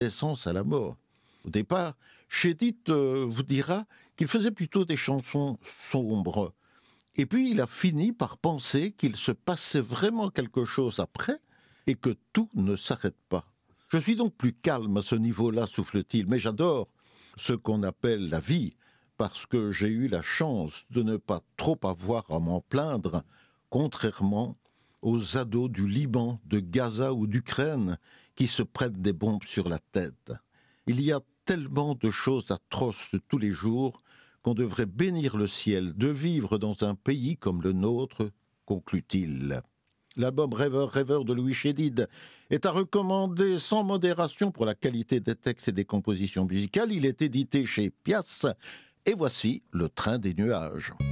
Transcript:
naissance à la mort. Au départ, Chédid vous dira qu'il faisait plutôt des chansons sombres. Et puis il a fini par penser qu'il se passait vraiment quelque chose après et que tout ne s'arrête pas. Je suis donc plus calme à ce niveau-là, souffle-t-il, mais j'adore ce qu'on appelle la vie, parce que j'ai eu la chance de ne pas trop avoir à m'en plaindre, contrairement aux ados du Liban, de Gaza ou d'Ukraine qui se prennent des bombes sur la tête. Il y a tellement de choses atroces tous les jours qu'on devrait bénir le ciel de vivre dans un pays comme le nôtre, conclut-il. L'album Rêveur, Rêveur de Louis Chédid est à recommander sans modération pour la qualité des textes et des compositions musicales. Il est édité chez Pias. Et voici Le Train des Nuages.